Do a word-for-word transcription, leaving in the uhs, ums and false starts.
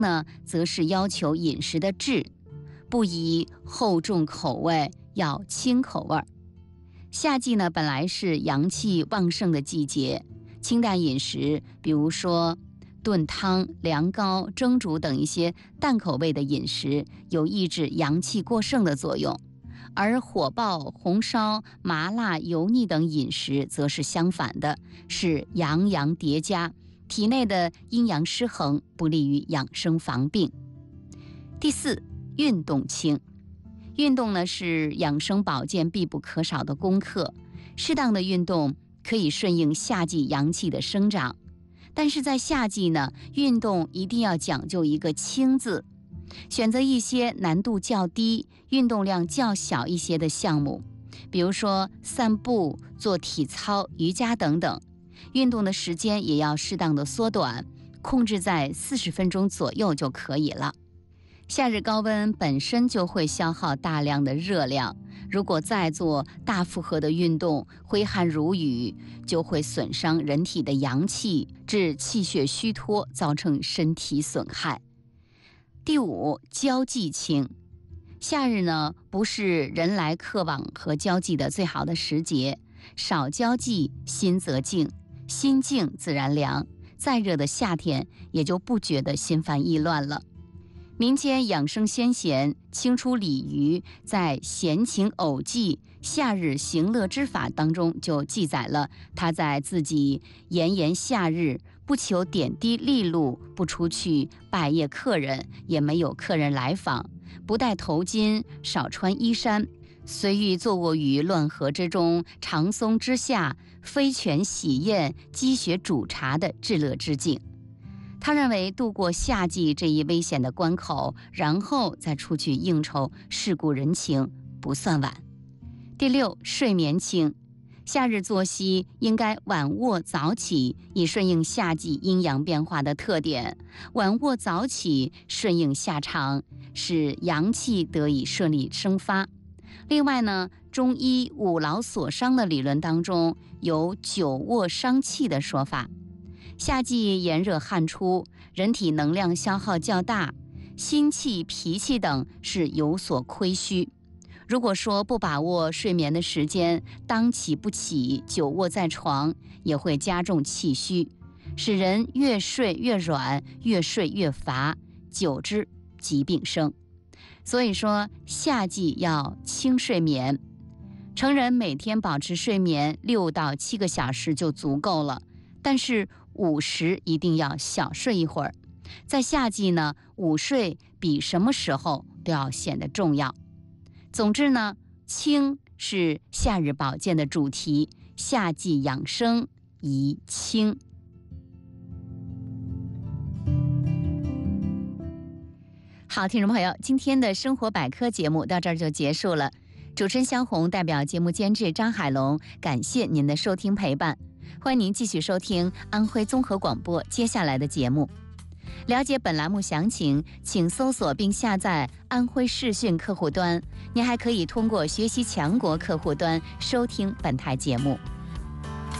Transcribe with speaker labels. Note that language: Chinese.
Speaker 1: 呢，则是要求饮食的质，不宜厚重口味，要轻口味。夏季呢，本来是阳气旺盛的季节，清淡饮食，比如说炖汤、凉糕、蒸煮等一些淡口味的饮食，有抑制阳气过剩的作用。而火爆、红烧、麻辣、油腻等饮食则是相反的，是阳阳叠加，体内的阴阳失衡，不利于养生防病。第四，运动轻。运动呢，是养生保健必不可少的功课。适当的运动可以顺应夏季阳气的生长，但是在夏季呢，运动一定要讲究一个轻字，选择一些难度较低、运动量较小一些的项目，比如说散步、做体操、瑜伽等等。运动的时间也要适当的缩短，控制在四十分钟左右就可以了。夏日高温本身就会消耗大量的热量，如果再做大负荷的运动，挥汗如雨，就会损伤人体的阳气，致气血虚脱，造成身体损害。第五，交际轻。夏日呢，不是人来客往和交际的最好的时节，少交际，心则静，心静自然凉，再热的夏天也就不觉得心烦意乱了。民间养生先贤清初李渔在《闲情偶记夏日行乐之法》当中就记载了他在自己炎炎夏日，不求点滴利禄，不出去拜谒客人，也没有客人来访，不戴头巾，少穿衣衫，随意坐卧于乱河之中，长松之下，飞泉洗砚，积雪煮茶的至乐之境。他认为度过夏季这一危险的关口，然后再出去应酬，世故人情，不算晚。第六，睡眠轻。夏日作息应该晚卧早起，以顺应夏季阴阳变化的特点。晚卧早起，顺应夏长，使阳气得以顺利生发。另外呢，中医五劳所伤的理论当中有久卧伤气的说法。夏季炎热汗出，人体能量消耗较大，心气、脾气等是有所亏虚。如果说不把握睡眠的时间，当起不起，久卧在床，也会加重气虚，使人越睡越软，越睡越乏，久之疾病生。所以说，夏季要轻睡眠。成人每天保持睡眠六到七个小时就足够了，但是午时一定要小睡一会儿。在夏季呢，午睡比什么时候都要显得重要。总之呢，轻是夏日保健的主题，夏季养生宜轻。好，听众朋友，今天的生活百科节目到这儿就结束了。主持人肖红代表节目监制张海龙，感谢您的收听陪伴。欢迎您继续收听安徽综合广播接下来的节目。了解本栏目详情，请搜索并下载安徽视讯客户端。您还可以通过学习强国客户端收听本台节目。